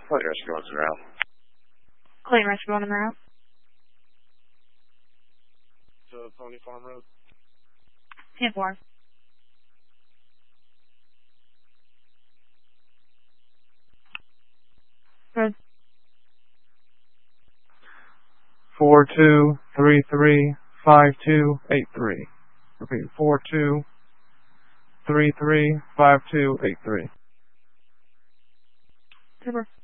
Clayton Rescue on route. Clayton Rescue on the route. To Pony Farm Road. 10-4. Road. 42335283. Repeat, 42335283. Super.